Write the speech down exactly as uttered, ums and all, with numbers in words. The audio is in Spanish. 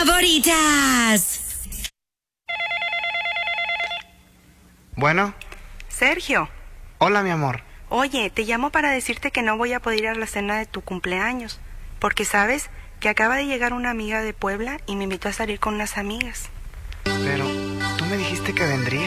favoritas. Bueno. Sergio. Hola, mi amor. Oye, te llamo para decirte que no voy a poder ir a la cena de tu cumpleaños, porque sabes que acaba de llegar una amiga de Puebla y me invitó a salir con unas amigas. Pero tú me dijiste que vendría.